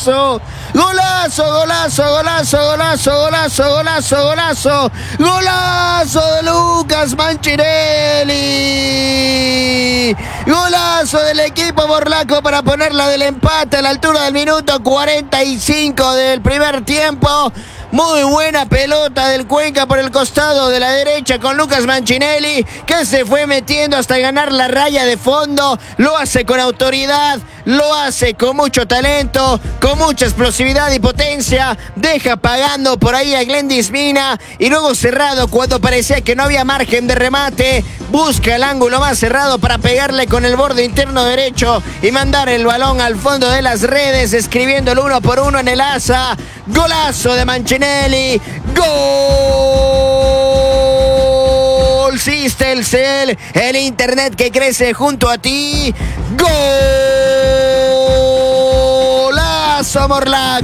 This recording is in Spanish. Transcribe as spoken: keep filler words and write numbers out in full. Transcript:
golazo. Golazo, golazo, golazo, golazo, golazo, golazo, golazo. Golazo de Lucas Manchinelli. Golazo del equipo morlaco para ponerla del empate a la altura del minuto cuarenta y cinco del primer tiempo. Muy buena pelota del Cuenca por el costado de la derecha con Lucas Manchinelli, que se fue metiendo hasta ganar la raya de fondo. Lo hace con autoridad, lo hace con mucho talento, con mucha explosividad y potencia. Deja pagando por ahí a Glendis Mina y luego cerrado cuando parecía que no había margen de remate. Busca el ángulo más cerrado para pegarle con el borde interno derecho y mandar el balón al fondo de las redes, escribiéndolo uno por uno en el asa. Golazo de Manchinelli. Gol Telcel, el internet que crece junto a ti. Golazo Morlaco.